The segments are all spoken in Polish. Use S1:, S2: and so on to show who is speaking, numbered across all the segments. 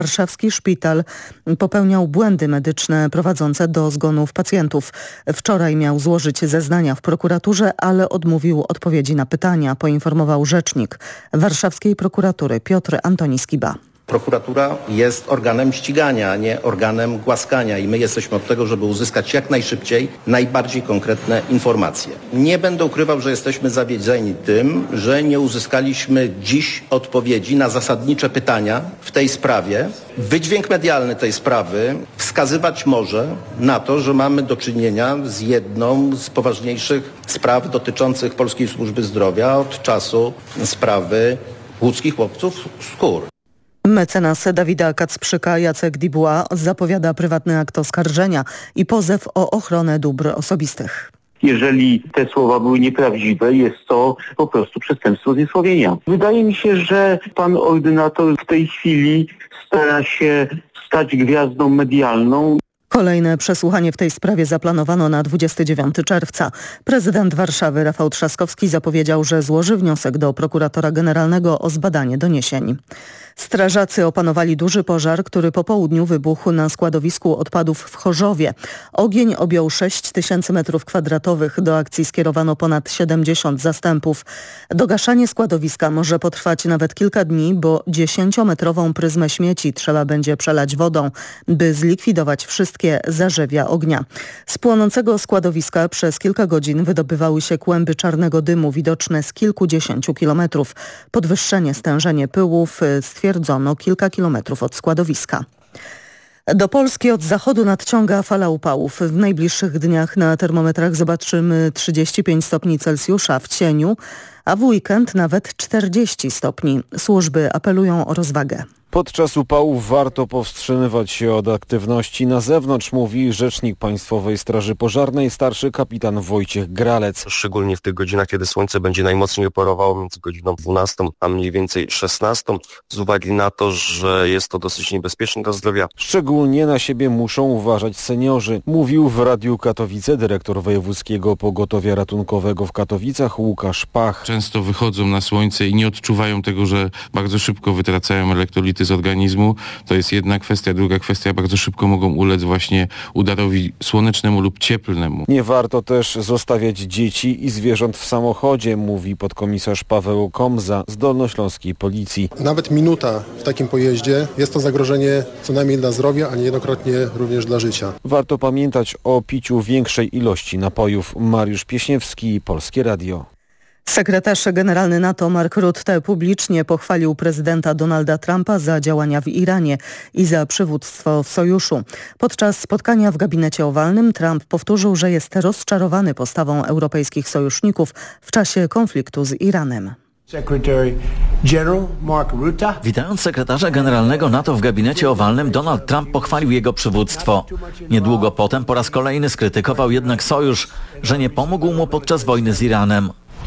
S1: Warszawski szpital popełniał błędy medyczne prowadzące do zgonów pacjentów. Wczoraj miał złożyć zeznania w prokuraturze, ale odmówił odpowiedzi na pytania, poinformował rzecznik warszawskiej prokuratury Piotr Antoni Skiba.
S2: Prokuratura jest organem ścigania, a nie organem głaskania i my jesteśmy od tego, żeby uzyskać jak najszybciej najbardziej konkretne informacje. Nie będę ukrywał, że jesteśmy zawiedzeni tym, że nie uzyskaliśmy dziś odpowiedzi na zasadnicze pytania w tej sprawie. Wydźwięk medialny tej sprawy wskazywać może na to, że mamy do czynienia z jedną z poważniejszych spraw dotyczących polskiej służby zdrowia od czasu sprawy łódzkich łowców skór.
S1: Mecenas Dawida Kacprzyka Jacek Dubois zapowiada prywatny akt oskarżenia i pozew o ochronę dóbr osobistych.
S3: Jeżeli te słowa były nieprawdziwe, jest to po prostu przestępstwo zniesławienia. Wydaje mi się, że pan ordynator w tej chwili stara się stać gwiazdą medialną.
S1: Kolejne przesłuchanie w tej sprawie zaplanowano na 29 czerwca. Prezydent Warszawy Rafał Trzaskowski zapowiedział, że złoży wniosek do prokuratora generalnego o zbadanie doniesień. Strażacy opanowali duży pożar, który po południu wybuchł na składowisku odpadów w Chorzowie. Ogień objął 6000 m2. Do akcji skierowano ponad 70 zastępów. Dogaszanie składowiska może potrwać nawet kilka dni, bo 10-metrową pryzmę śmieci trzeba będzie przelać wodą, by zlikwidować wszystkie zarzewia ognia. Z płonącego składowiska przez kilka godzin wydobywały się kłęby czarnego dymu widoczne z kilkudziesięciu kilometrów. Podwyższenie stężenia pyłów stwierdzono kilka kilometrów od składowiska. Do Polski od zachodu nadciąga fala upałów. W najbliższych dniach na termometrach zobaczymy 35 stopni Celsjusza w cieniu, a w weekend nawet 40 stopni. Służby apelują o rozwagę.
S4: Podczas upałów warto powstrzymywać się od aktywności na zewnątrz, mówi rzecznik Państwowej Straży Pożarnej, starszy kapitan Wojciech Gralec.
S5: Szczególnie w tych godzinach, kiedy słońce będzie najmocniej oporowało między godziną 12 a mniej więcej 16, z uwagi na to, że jest to dosyć niebezpieczne dla zdrowia.
S4: Szczególnie na siebie muszą uważać seniorzy, mówił w Radiu Katowice dyrektor Wojewódzkiego Pogotowia Ratunkowego w Katowicach Łukasz Pach.
S6: Często wychodzą na słońce i nie odczuwają tego, że bardzo szybko wytracają elektrolity z organizmu. To jest jedna kwestia. Druga kwestia, bardzo szybko mogą ulec właśnie udarowi słonecznemu lub cieplnemu.
S4: Nie warto też zostawiać dzieci i zwierząt w samochodzie, mówi podkomisarz Paweł Komza z Dolnośląskiej Policji.
S7: Nawet minuta w takim pojeździe jest to zagrożenie co najmniej dla zdrowia, a niejednokrotnie również dla życia.
S4: Warto pamiętać o piciu większej ilości napojów. Mariusz Pieśniewski, Polskie Radio.
S1: Sekretarz generalny NATO Mark Rutte publicznie pochwalił prezydenta Donalda Trumpa za działania w Iranie i za przywództwo w sojuszu. Podczas spotkania w gabinecie owalnym Trump powtórzył, że jest rozczarowany postawą europejskich sojuszników w czasie konfliktu z Iranem.
S8: Witając sekretarza generalnego NATO w gabinecie owalnym, Donald Trump pochwalił jego przywództwo. Niedługo potem po raz kolejny skrytykował jednak sojusz, że nie pomógł mu podczas wojny z Iranem.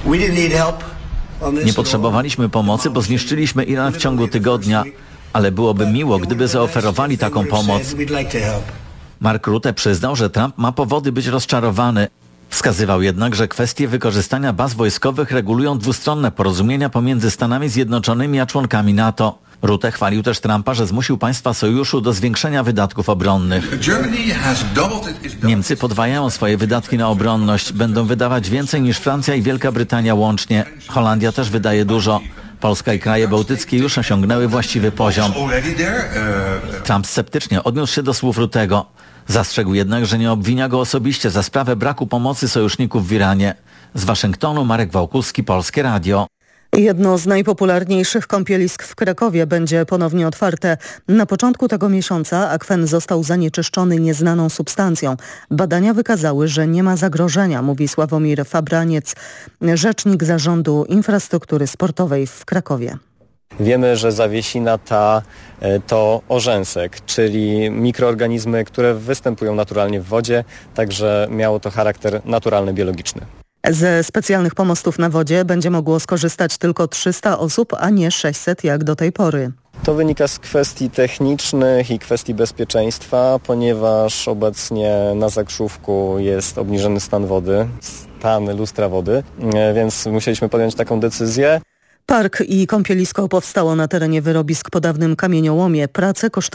S8: Nie potrzebowaliśmy pomocy, bo zniszczyliśmy Iran w ciągu tygodnia, ale byłoby miło, gdyby zaoferowali taką pomoc. Mark Rutte przyznał, że Trump ma powody być rozczarowany. Wskazywał jednak, że kwestie wykorzystania baz wojskowych regulują dwustronne porozumienia pomiędzy Stanami Zjednoczonymi a członkami NATO. Rutte chwalił też Trumpa, że zmusił państwa sojuszu do zwiększenia wydatków obronnych. Niemcy podwajają swoje wydatki na obronność. Będą wydawać więcej niż Francja i Wielka Brytania łącznie. Holandia też wydaje dużo. Polska i kraje bałtyckie już osiągnęły właściwy poziom. Trump sceptycznie odniósł się do słów Ruttego. Zastrzegł jednak, że nie obwinia go osobiście za sprawę braku pomocy sojuszników w Iranie. Z Waszyngtonu Marek Wałkuski, Polskie Radio.
S1: Jedno z najpopularniejszych kąpielisk w Krakowie będzie ponownie otwarte. Na początku tego miesiąca akwen został zanieczyszczony nieznaną substancją. Badania wykazały, że nie ma zagrożenia, mówi Sławomir Fabraniec, rzecznik Zarządu Infrastruktury Sportowej w Krakowie.
S9: Wiemy, że zawiesina ta to orzęsek, czyli mikroorganizmy, które występują naturalnie w wodzie, także miało to charakter naturalny, biologiczny.
S1: Ze specjalnych pomostów na wodzie będzie mogło skorzystać tylko 300 osób, a nie 600 jak do tej pory.
S9: To wynika z kwestii technicznych i kwestii bezpieczeństwa, ponieważ obecnie na Zakrzówku jest obniżony stan wody, stan lustra wody, więc musieliśmy podjąć taką decyzję.
S1: Park i kąpielisko powstało na terenie wyrobisk po dawnym kamieniołomie. Prace